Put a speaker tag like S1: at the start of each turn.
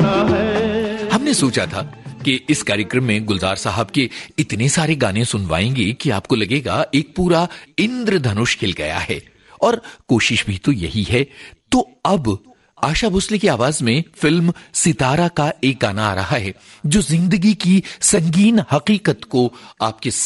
S1: गाना है।
S2: हमने सोचा था कि इस कार्यक्रम में गुलजार साहब के इतने सारे गाने सुनवाएंगे कि आपको लगेगा एक पूरा इंद्रधनुष खिल गया है, और कोशिश भी तो यही है। तो अब आशा भोसले की आवाज में फिल्म सितारा का एक गाना आ रहा है जो जिंदगी की संगीन हकीकत को आपके